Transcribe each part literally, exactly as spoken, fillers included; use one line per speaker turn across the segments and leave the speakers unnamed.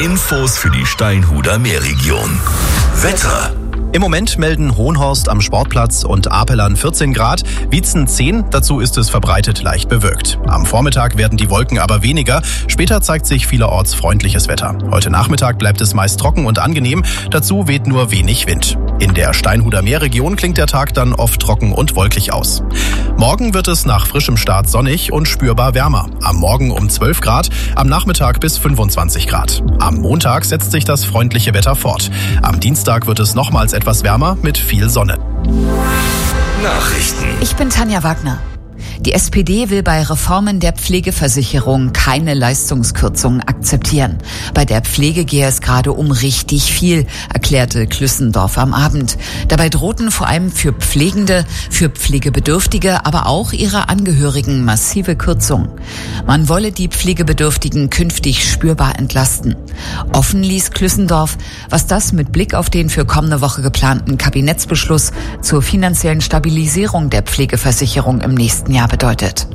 Infos für die Steinhuder Meerregion. Wetter.
Im Moment melden Hohenhorst am Sportplatz und Apelern vierzehn Grad, Wietzen zehn, dazu ist es verbreitet leicht bewölkt. Am Vormittag werden die Wolken aber weniger, später zeigt sich vielerorts freundliches Wetter. Heute Nachmittag bleibt es meist trocken und angenehm, dazu weht nur wenig Wind. In der Steinhuder Meerregion klingt der Tag dann oft trocken und wolkig aus. Morgen wird es nach frischem Start sonnig und spürbar wärmer. Am Morgen um zwölf Grad, am Nachmittag bis fünfundzwanzig Grad. Am Montag setzt sich das freundliche Wetter fort. Am Dienstag wird es nochmals etwas wärmer mit viel Sonne.
Nachrichten.
Ich bin Tanja Wagner. Die S P D will bei Reformen der Pflegeversicherung keine Leistungskürzungen akzeptieren. Bei der Pflege gehe es gerade um richtig viel, erklärte Klüssendorf am Abend. Dabei drohten vor allem für Pflegende, für Pflegebedürftige, aber auch ihre Angehörigen massive Kürzungen. Man wolle die Pflegebedürftigen künftig spürbar entlasten. Offen ließ Klüssendorf, was das mit Blick auf den für kommende Woche geplanten Kabinettsbeschluss zur finanziellen Stabilisierung der Pflegeversicherung im nächsten Jahr bedeutet.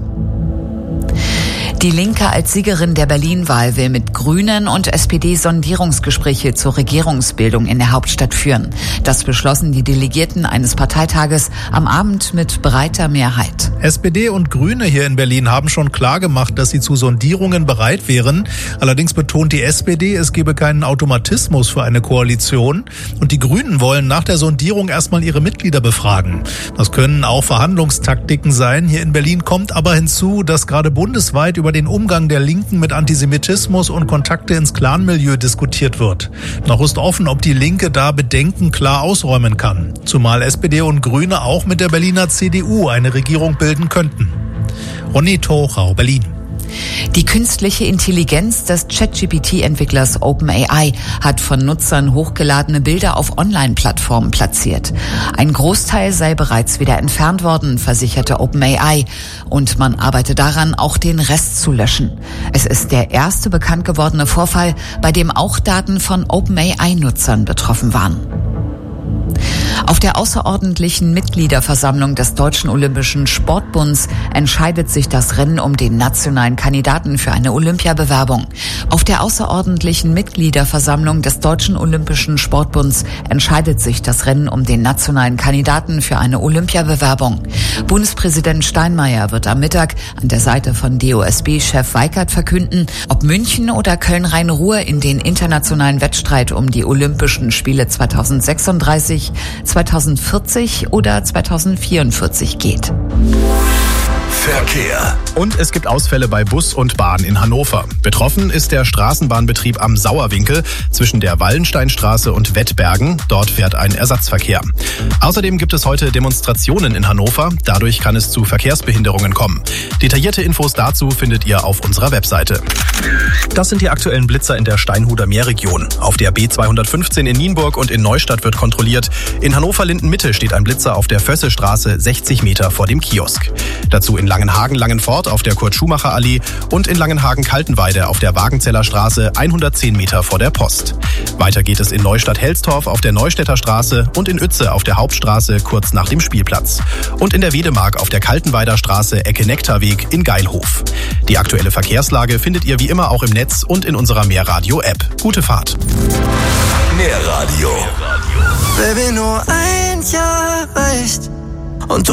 Die Linke als Siegerin der Berlin-Wahl will mit Grünen und S P D Sondierungsgespräche zur Regierungsbildung in der Hauptstadt führen. Das beschlossen die Delegierten eines Parteitages am Abend mit breiter Mehrheit.
S P D und Grüne hier in Berlin haben schon klargemacht, dass sie zu Sondierungen bereit wären. Allerdings betont die S P D, es gebe keinen Automatismus für eine Koalition. Und die Grünen wollen nach der Sondierung erstmal ihre Mitglieder befragen. Das können auch Verhandlungstaktiken sein. Hier in Berlin kommt aber hinzu, dass gerade bundesweit über den Umgang der Linken mit Antisemitismus und Kontakte ins Clanmilieu diskutiert wird. Noch ist offen, ob die Linke da Bedenken klar ausräumen kann. Zumal S P D und Grüne auch mit der Berliner C D U eine Regierung bilden könnten. Ronny Tochau, Berlin.
Die künstliche Intelligenz des ChatGPT Entwicklers OpenAI hat von Nutzern hochgeladene Bilder auf Online-Plattformen platziert. Ein Großteil sei bereits wieder entfernt worden, versicherte OpenAI. Und man arbeite daran, auch den Rest zu löschen. Es ist der erste bekannt gewordene Vorfall, bei dem auch Daten von OpenAI-Nutzern betroffen waren. Auf der außerordentlichen Mitgliederversammlung des Deutschen Olympischen Sportbunds entscheidet sich das Rennen um den nationalen Kandidaten für eine Olympiabewerbung. Auf der außerordentlichen Mitgliederversammlung des Deutschen Olympischen Sportbunds entscheidet sich das Rennen um den nationalen Kandidaten für eine Olympiabewerbung. Bundespräsident Steinmeier wird am Mittag an der Seite von D O S B-Chef Weikert verkünden, ob München oder Köln-Rhein-Ruhr in den internationalen Wettstreit um die Olympischen Spiele zweitausendsechsunddreißig, zweitausendvierzig oder zweitausendvierundvierzig geht.
Verkehr.
Und es gibt Ausfälle bei Bus und Bahn in Hannover. Betroffen ist der Straßenbahnbetrieb am Sauerwinkel zwischen der Wallensteinstraße und Wettbergen. Dort fährt ein Ersatzverkehr. Außerdem gibt es heute Demonstrationen in Hannover. Dadurch kann es zu Verkehrsbehinderungen kommen. Detaillierte Infos dazu findet ihr auf unserer Webseite. Das sind die aktuellen Blitzer in der Steinhuder Meerregion. Auf der B zweihundertfünfzehn in Nienburg und in Neustadt wird kontrolliert. In Hannover-Linden-Mitte steht ein Blitzer auf der Vössestraße sechzig Meter vor dem Kiosk. Dazu in Langenhagen-Langenfort auf der Kurt-Schumacher-Allee und in Langenhagen-Kaltenweide auf der Wagenzeller Straße hundertzehn Meter vor der Post. Weiter geht es in Neustadt-Helstorf auf der Neustädter Straße und in Uetze auf der Hauptstraße kurz nach dem Spielplatz. Und in der Wedemark auf der Kaltenweider Straße Ecke Nektarweg in Geilhof. Die aktuelle Verkehrslage findet ihr wie immer auch im Netz und in unserer Meerradio-App. Gute Fahrt.
Meerradio.
Baby, nur ein Jahr reicht. Und